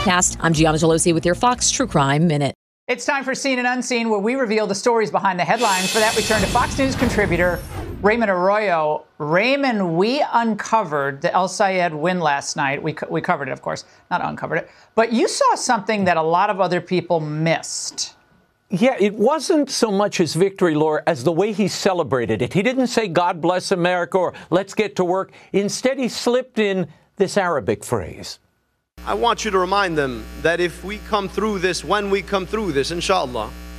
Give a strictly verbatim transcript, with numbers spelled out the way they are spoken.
Cast, I'm Gianna Gelosi with your Fox True Crime Minute. It's time for Seen and Unseen, where we reveal the stories behind the headlines. For that, we turn to Fox News contributor Raymond Arroyo. Raymond, we uncovered the El Sayed win last night. We, we covered it, of course, not uncovered it. But you saw something that a lot of other people missed. Yeah, it wasn't so much his victory, Laura, as the way he celebrated it. He didn't say, God bless America, or let's get to work. Instead, he slipped in this Arabic phrase. I want you to remind them that if we come through this, when we come through this, inshallah,